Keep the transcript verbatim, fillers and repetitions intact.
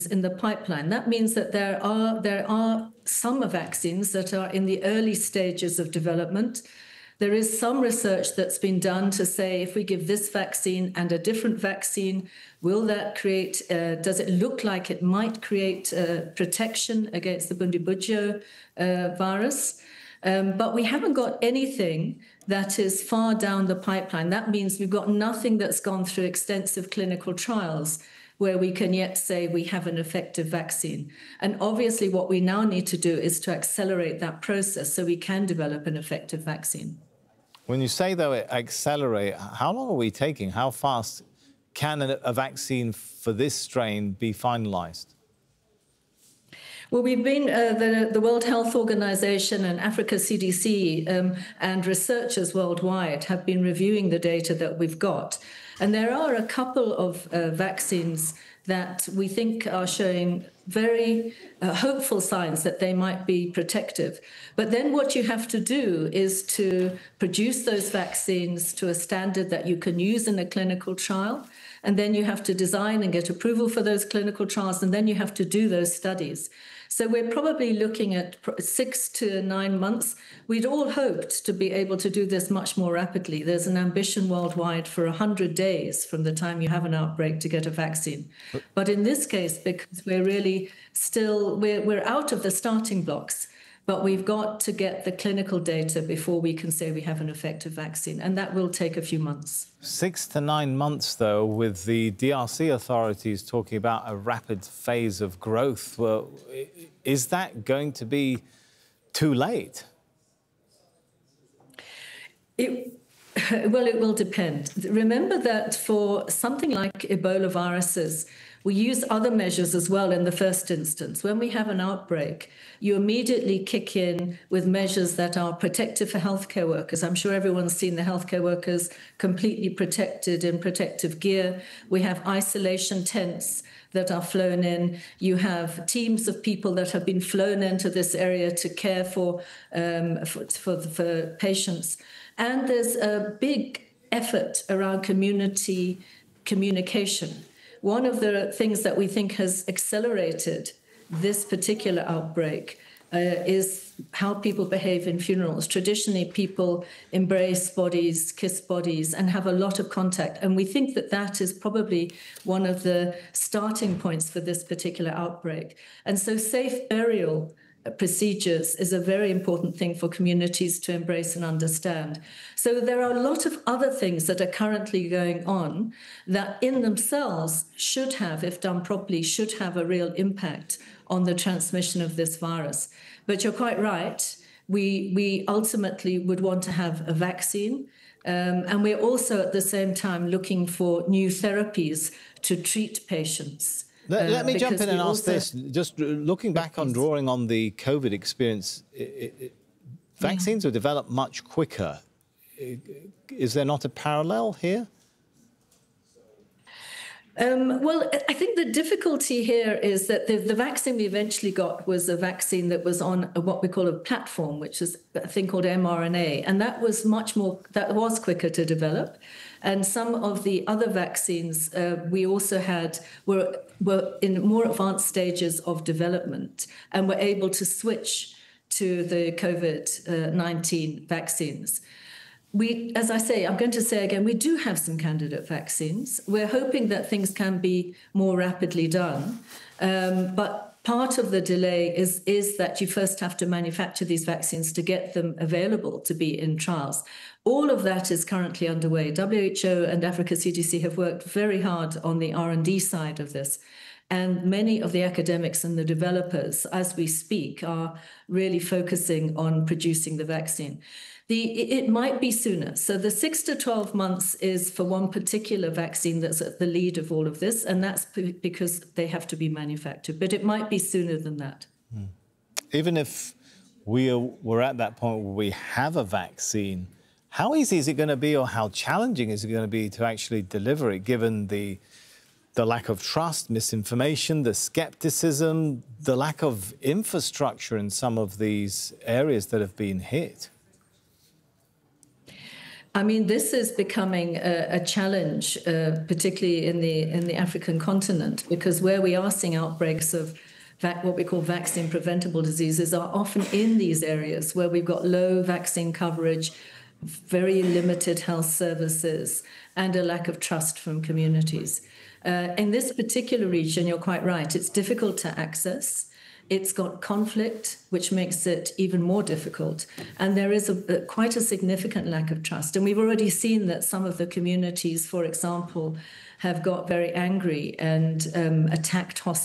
in the pipeline. That means that there are, there are some vaccines that are in the early stages of development. There is some research that's been done to say if we give this vaccine and a different vaccine, will that create, uh, does it look like it might create uh, protection against the Bundibugyo uh, virus? Um, but we haven't got anything that is far down the pipeline. That means we've got nothing that's gone through extensive clinical trials where we can yet say we have an effective vaccine. And obviously what we now need to do is to accelerate that process so we can develop an effective vaccine. When you say, though, it accelerate, how long are we taking? How fast can a, a vaccine for this strain be finalized? Well, we've been, uh, the, the World Health Organization and Africa C D C um, and researchers worldwide have been reviewing the data that we've got. And there are a couple of uh, vaccines that we think are showing very uh, hopeful signs that they might be protective. But then what you have to do is to produce those vaccines to a standard that you can use in a clinical trial. And then you have to design and get approval for those clinical trials. And then you have to do those studies. So we're probably looking at six to nine months. We'd all hoped to be able to do this much more rapidly. There's an ambition worldwide for one hundred days from the time you have an outbreak to get a vaccine. But in this case, because we're really still, we're, we're out of the starting blocks, but we've got to get the clinical data before we can say we have an effective vaccine. And that will take a few months. Six to nine months, though, with the D R C authorities talking about a rapid phase of growth. Well, is that going to be too late? It, well, it will depend. Remember that for something like Ebola viruses, we use other measures as well in the first instance. When we have an outbreak, you immediately kick in with measures that are protective for healthcare workers. I'm sure everyone's seen the healthcare workers completely protected in protective gear. We have isolation tents that are flown in. You have teams of people that have been flown into this area to care for, um, for, for, for patients. And there's a big effort around community communication. One of the things that we think has accelerated this particular outbreak uh, is how people behave in funerals. Traditionally, people embrace bodies, kiss bodies, and have a lot of contact. And we think that that is probably one of the starting points for this particular outbreak. And so safe burial procedures is a very important thing for communities to embrace and understand. So there are a lot of other things that are currently going on that in themselves should have, if done properly, should have a real impact on the transmission of this virus. But you're quite right. We, we ultimately would want to have a vaccine. Um, and we're also at the same time looking for new therapies to treat patients. Let, let me uh, jump in and ask this. Just looking back on drawing on the COVID experience, it, it, vaccines yeah. were developed much quicker. Is there not a parallel here? Um, well, I think the difficulty here is that the, the vaccine we eventually got was a vaccine that was on a, what we call a platform, which is a thing called mRNA. And that was much more, that was quicker to develop. And some of the other vaccines uh, we also had were, were in more advanced stages of development and were able to switch to the COVID nineteen vaccines. We, as I say, I'm going to say again, we do have some candidate vaccines. We're hoping that things can be more rapidly done. Um, but part of the delay is, is that you first have to manufacture these vaccines to get them available to be in trials. All of that is currently underway. W H O and Africa C D C have worked very hard on the R and D side of this. And many of the academics and the developers, as we speak, are really focusing on producing the vaccine. The, it might be sooner. So the six to twelve months is for one particular vaccine that's at the lead of all of this, and that's because they have to be manufactured. But it might be sooner than that. Hmm. Even if we are, we're at that point where we have a vaccine, how easy is it going to be, or how challenging is it going to be to actually deliver it, given the the lack of trust, misinformation, the skepticism, the lack of infrastructure in some of these areas that have been hit? I mean, this is becoming a, a challenge, uh, particularly in the in the African continent, because where we are seeing outbreaks of vac- what we call vaccine preventable diseases are often in these areas where we've got low vaccine coverage, very limited health services, and a lack of trust from communities. Uh, in this particular region, you're quite right, it's difficult to access. It's got conflict, which makes it even more difficult. And there is a, a, quite a significant lack of trust. And we've already seen that some of the communities, for example, have got very angry and um, attacked hospitals.